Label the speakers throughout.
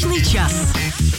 Speaker 1: Музычный час.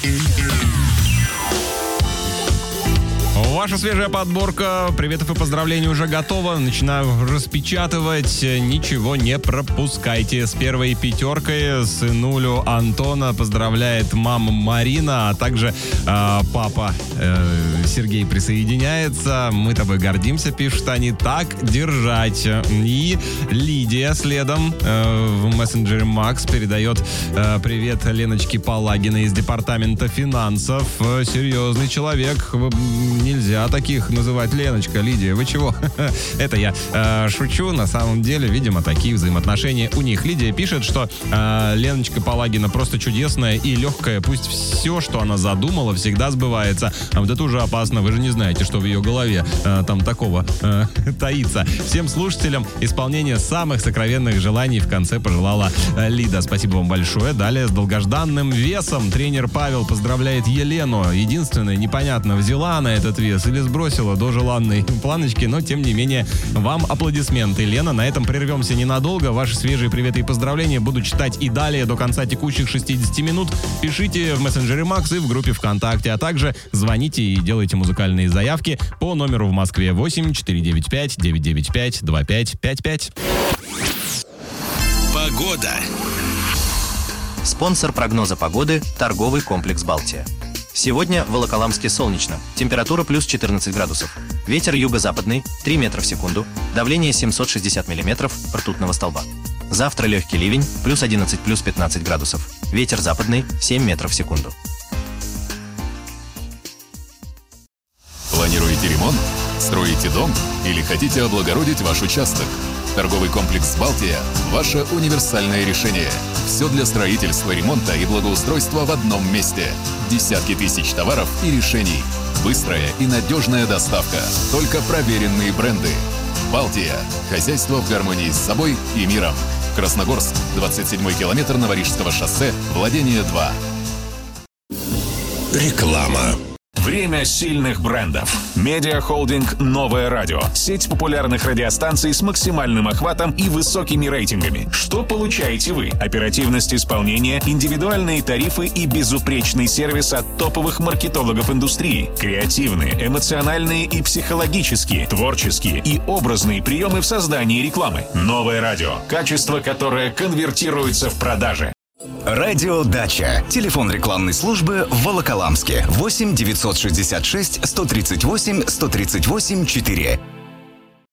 Speaker 2: Ваша свежая подборка приветов и поздравлений уже готова. Начинаю распечатывать. Ничего не пропускайте. С первой пятеркой сынулю Антона поздравляет мама Марина, а также папа Сергей присоединяется. Мы тобой гордимся, пишут они. Так держать. И Лидия следом в мессенджере Макс передает привет Леночке Палагиной из департамента финансов. Серьезный человек. Нельзя таких называть Леночка. Лидия, вы чего? Это я шучу. На самом деле, видимо, такие взаимоотношения у них. Лидия пишет, что Леночка Палагина просто чудесная и легкая. Пусть все, что она задумала, всегда сбывается. А вот это уже опасно. Вы же не знаете, что в ее голове там такого таится. Всем слушателям исполнения самых сокровенных желаний в конце пожелала Лида. Спасибо вам большое. Далее с долгожданным весом тренер Павел поздравляет Елену. Единственное, непонятно, взяла она этот вес или сбросила до желанной планочки, но тем не менее вам аплодисменты, Лена. На этом прервемся ненадолго. Ваши свежие приветы и поздравления буду читать и далее до конца текущих 60 минут. Пишите в мессенджере Макс и в группе ВКонтакте, а также звоните и делайте музыкальные заявки по номеру в Москве 8 495 995 2555.
Speaker 3: Погода.
Speaker 4: Спонсор прогноза погоды – торговый комплекс «Балтия». Сегодня в Волоколамске солнечно. Температура плюс 14 градусов. Ветер юго-западный 3 метра в секунду. Давление 760 миллиметров ртутного столба. Завтра легкий ливень плюс 11 плюс 15 градусов. Ветер западный 7 метров в секунду.
Speaker 3: Планируете ремонт? Строите дом? Или хотите облагородить ваш участок? Торговый комплекс «Балтия» – ваше универсальное решение. Все для строительства, ремонта и благоустройства в одном месте. Десятки тысяч товаров и решений. Быстрая и надежная доставка. Только проверенные бренды. «Балтия» – хозяйство в гармонии с собой и миром. Красногорск, 27-й километр Новорижского шоссе, владение 2.
Speaker 5: Реклама.
Speaker 6: Время сильных брендов. Медиахолдинг «Новое радио». Сеть популярных радиостанций с максимальным охватом и высокими рейтингами. Что получаете вы? Оперативность исполнения, индивидуальные тарифы и безупречный сервис от топовых маркетологов индустрии. Креативные, эмоциональные и психологические, творческие и образные приемы в создании рекламы. «Новое радио». Качество, которое конвертируется в продажи.
Speaker 5: Радио Дача. Телефон рекламной службы в Волоколамске. 8 966 138 138 4.